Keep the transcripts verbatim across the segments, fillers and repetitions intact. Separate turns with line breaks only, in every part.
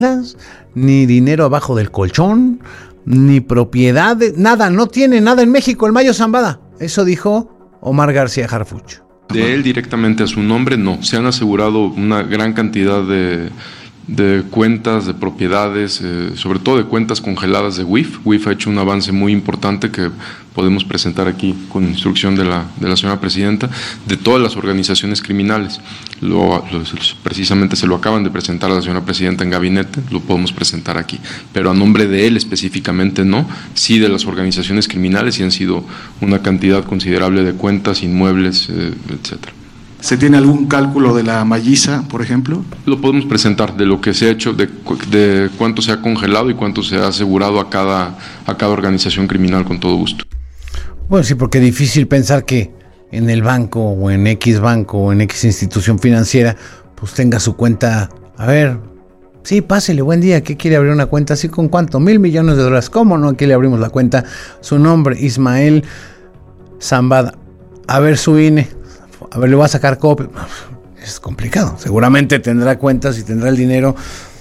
ni dinero abajo del colchón, ni propiedades, nada, no tiene nada en México el Mayo Zambada. Eso dijo Omar García Harfuch.
De él directamente a su nombre, no. Se han asegurado una gran cantidad de, de cuentas, de propiedades, eh, sobre todo de cuentas congeladas de W I F. W I F ha hecho un avance muy importante que podemos presentar aquí con instrucción de la, de la señora presidenta, de todas las organizaciones criminales. Lo, lo, precisamente se lo acaban de presentar a la señora presidenta en gabinete, lo podemos presentar aquí, pero a nombre de él específicamente no, sí de las organizaciones criminales, y han sido una cantidad considerable de cuentas, inmuebles, eh, etcétera.
¿Se tiene algún cálculo de la Malliza, por ejemplo?
Lo podemos presentar, de lo que se ha hecho, de, de cuánto se ha congelado y cuánto se ha asegurado a cada, a cada organización criminal, con todo gusto.
Bueno, sí, porque es difícil pensar que en el banco o en X banco o en X institución financiera pues tenga su cuenta. A ver, sí, pásele, buen día, ¿qué quiere abrir una cuenta? ¿Así con cuánto? Mil millones de dólares. ¿Cómo no? Aquí le abrimos la cuenta. Su nombre, Ismael Zambada. A ver su I N E. A ver, le voy a sacar copia. Es complicado. Seguramente tendrá cuentas y tendrá el dinero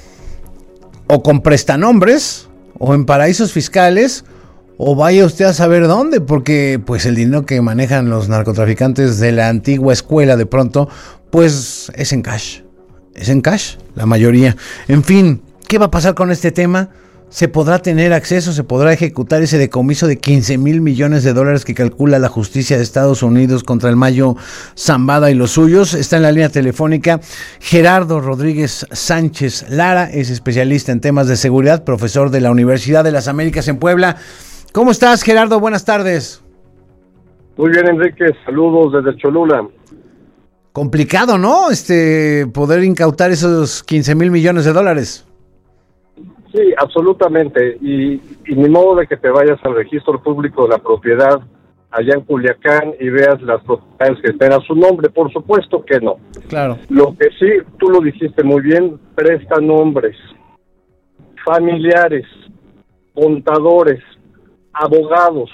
o con prestanombres o en paraísos fiscales, o vaya usted a saber dónde, porque pues el dinero que manejan los narcotraficantes de la antigua escuela de pronto, pues es en cash. Es en cash, la mayoría. En fin, ¿qué va a pasar con este tema? ¿Se podrá tener acceso, se podrá ejecutar ese decomiso de quince mil millones de dólares que calcula la justicia de Estados Unidos contra el Mayo Zambada y los suyos? Está en la línea telefónica Gerardo Rodríguez Sánchez Lara, es especialista en temas de seguridad, profesor de la Universidad de las Américas en Puebla. ¿Cómo estás, Gerardo? Buenas tardes.
Muy bien, Enrique. Saludos desde Cholula.
Complicado, ¿no? Este, poder incautar esos quince mil millones de dólares.
Sí, absolutamente. Y, y ni modo de que te vayas al registro público de la propiedad allá en Culiacán y veas las propiedades que estén a su nombre. Por supuesto que no.
Claro.
Lo que sí, tú lo dijiste muy bien, prestanombres, familiares, contadores, abogados,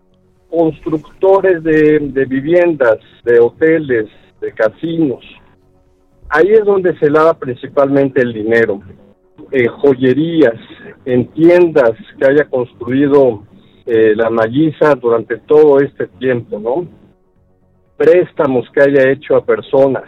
constructores de, de viviendas, de hoteles, de casinos. Ahí es donde se lava principalmente el dinero. En joyerías, en tiendas que haya construido eh, la Malliza durante todo este tiempo, ¿no? Préstamos que haya hecho a personas.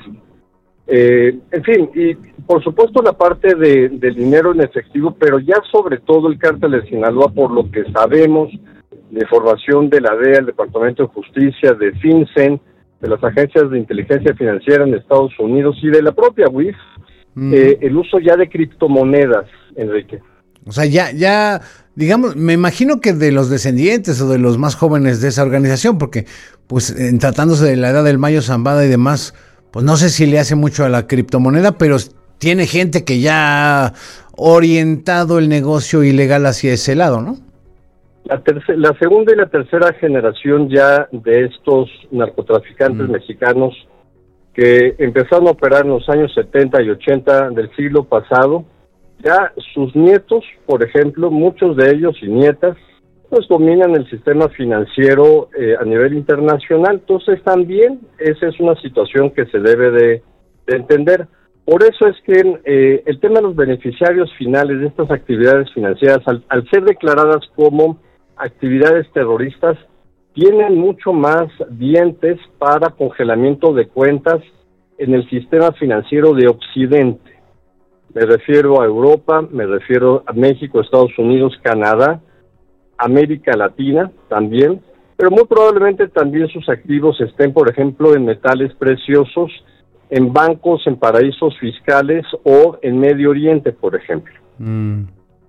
Eh, en fin, y por supuesto la parte de, del dinero en efectivo, pero ya sobre todo el cártel de Sinaloa, por lo que sabemos de información de la D E A, el Departamento de Justicia, de FinCEN, de las agencias de inteligencia financiera en Estados Unidos y de la propia W I F, mm. eh, el uso ya de criptomonedas, Enrique.
O sea, ya, ya, digamos, me imagino que de los descendientes o de los más jóvenes de esa organización, porque pues en tratándose de la edad del Mayo Zambada y demás, pues no sé si le hace mucho a la criptomoneda, pero tiene gente que ya ha orientado el negocio ilegal hacia ese lado, ¿no?
La, terce- la segunda y la tercera generación ya de estos narcotraficantes mm. mexicanos que empezaron a operar en los años setenta y ochenta del siglo pasado, ya sus nietos, por ejemplo, muchos de ellos y nietas, pues dominan el sistema financiero eh, a nivel internacional. Entonces también esa es una situación que se debe de, de entender. Por eso es que eh, el tema de los beneficiarios finales de estas actividades financieras, al, al ser declaradas como actividades terroristas, tienen mucho más dientes para congelamiento de cuentas en el sistema financiero de Occidente. Me refiero a Europa, me refiero a México, Estados Unidos, Canadá, América Latina también, pero muy probablemente también sus activos estén, por ejemplo, en metales preciosos, en bancos, en paraísos fiscales o en Medio Oriente, por ejemplo.
Mm.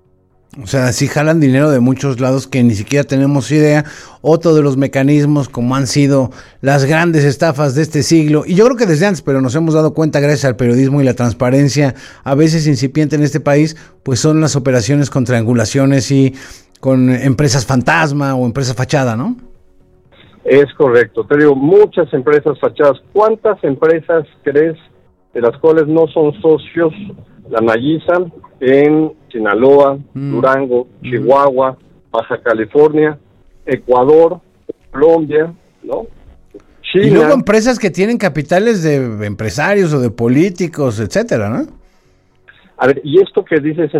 O sea, sí jalan dinero de muchos lados que ni siquiera tenemos idea. Otro de los mecanismos, como han sido las grandes estafas de este siglo, y yo creo que desde antes, pero nos hemos dado cuenta gracias al periodismo y la transparencia, a veces incipiente en este país, pues son las operaciones con triangulaciones y con empresas fantasma o empresas fachada, ¿no?
Es correcto, te digo, muchas empresas fachadas. ¿Cuántas empresas crees de las cuales no son socios la Malliza en Sinaloa, mm. Durango, Chihuahua, Baja California, Ecuador, Colombia, ¿no? China?
Y luego empresas que tienen capitales de empresarios o de políticos, etcétera, ¿no?
A ver, y esto que dices